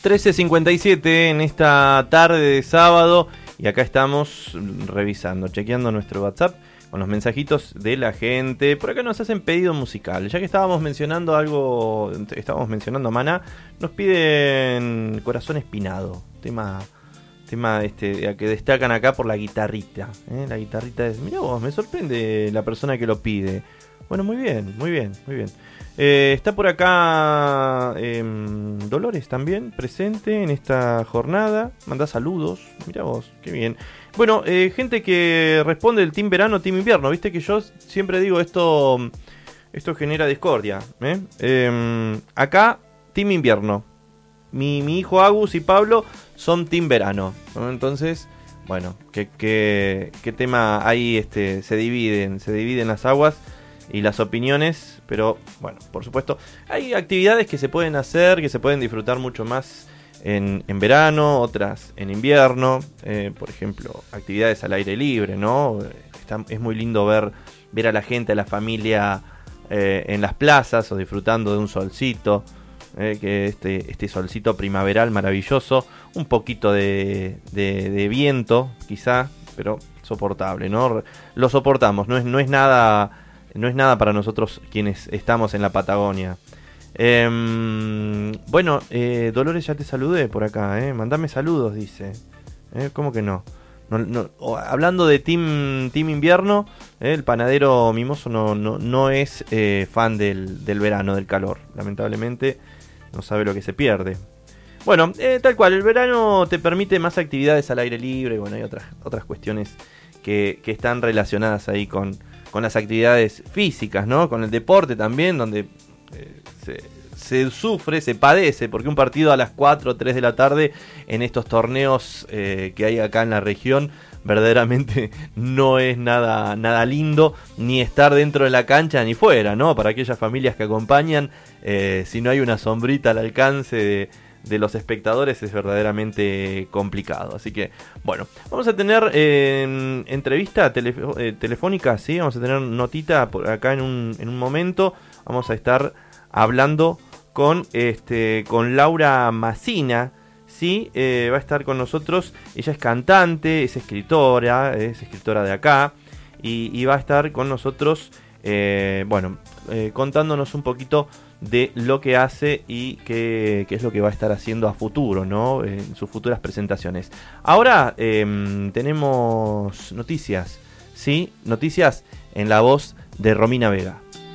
13:57 en esta tarde de sábado y acá estamos revisando, chequeando nuestro WhatsApp con los mensajitos de la gente. Por acá nos hacen pedido musical, ya que estábamos mencionando a Maná, nos piden Corazón Espinado, tema que destacan acá por la guitarrita, la guitarrita es, mirá vos, me sorprende la persona que lo pide. Bueno, muy bien. Está por acá Dolores también presente en esta jornada. Manda saludos. Mirá vos, qué bien. Bueno, gente que responde del Team Verano, Team Invierno. Viste que yo siempre digo esto genera discordia. Acá, Team Invierno. Mi hijo Agus y Pablo son Team Verano, ¿no? Entonces, bueno, ¿qué tema ahí se dividen las aguas y las opiniones? Pero bueno, por supuesto, hay actividades que se pueden hacer, que se pueden disfrutar mucho más en verano, otras en invierno. Por ejemplo, actividades al aire libre, ¿no? Es muy lindo ver a la gente, a la familia en las plazas o disfrutando de un solcito, que este solcito primaveral maravilloso, un poquito de viento quizá, pero soportable, ¿no? Lo soportamos, no es nada para nosotros quienes estamos en la Patagonia. Bueno, Dolores, ya te saludé por acá, mandame saludos, dice. ¿Cómo que no? Hablando de Team Invierno, el panadero mimoso no es fan del verano, del calor. Lamentablemente no sabe lo que se pierde. Bueno, tal cual, el verano te permite más actividades al aire libre. Bueno, hay otras cuestiones que están relacionadas ahí con las actividades físicas, ¿no? Con el deporte también, donde se sufre, se padece, porque un partido a las 4 o 3 de la tarde en estos torneos que hay acá en la región, verdaderamente no es nada lindo, ni estar dentro de la cancha ni fuera, ¿no? Para aquellas familias que acompañan, si no hay una sombrita al alcance de los espectadores, es verdaderamente complicado. Así que, bueno, vamos a tener entrevista telefónica, ¿sí? Vamos a tener notita por acá en un momento. Vamos a estar hablando con Laura Massina, ¿sí? Va a estar con nosotros. Ella es cantante, es escritora de acá, y va a estar con nosotros, contándonos un poquito de lo que hace y qué es lo que va a estar haciendo a futuro, ¿no? En sus futuras presentaciones. Ahora tenemos noticias, ¿sí? Noticias en la voz de Romina Vega.